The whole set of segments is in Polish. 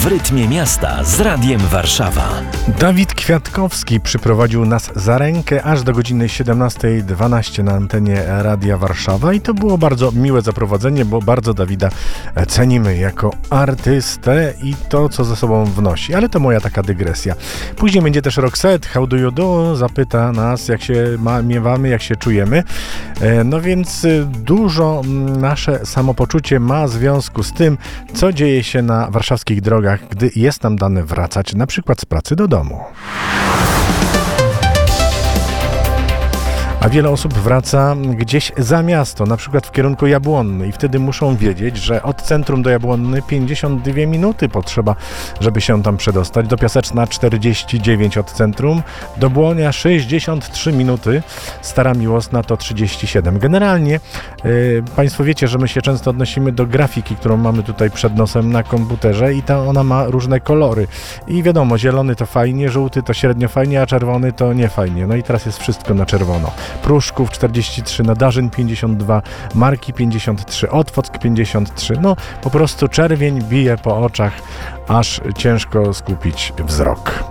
w rytmie miasta z Radiem Warszawa. Dawid Kwiatkowski przyprowadził nas za rękę aż do godziny 17:12 na antenie Radia Warszawa i to było bardzo miłe zaprowadzenie, bo bardzo Dawida cenimy jako artystę i to, co ze sobą wnosi. Ale to moja taka dygresja. Później będzie też Roxette, How do you do? Zapyta nas, jak się miewamy, jak się czujemy. No więc dużo nasze samopoczucie ma związku z tym, co dzieje się na warszawskich drogach, gdy jest nam dane wracać na przykład z pracy do domu. A wiele osób wraca gdzieś za miasto, na przykład w kierunku Jabłonny i wtedy muszą wiedzieć, że od centrum do Jabłonny 52 minuty potrzeba, żeby się tam przedostać. Do Piaseczna 49 od centrum, do Błonia 63 minuty, Stara Miłosna to 37. Generalnie Państwo wiecie, że my się często odnosimy do grafiki, którą mamy tutaj przed nosem na komputerze i ona ma różne kolory. I wiadomo, zielony to fajnie, żółty to średnio fajnie, a czerwony to nie fajnie. No i teraz jest wszystko na czerwono. Pruszków 43, Nadarzyn 52, Marki 53, Otwock 53. No po prostu czerwień bije po oczach, aż ciężko skupić wzrok.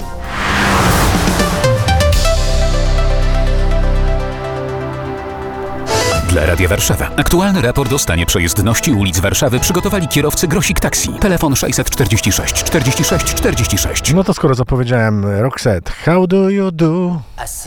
Dla Radia Warszawa. Aktualny raport o stanie przejezdności ulic Warszawy przygotowali kierowcy Grosik Taxi. Telefon 646 46 46. No to skoro zapowiedziałem Roxette, How do you do?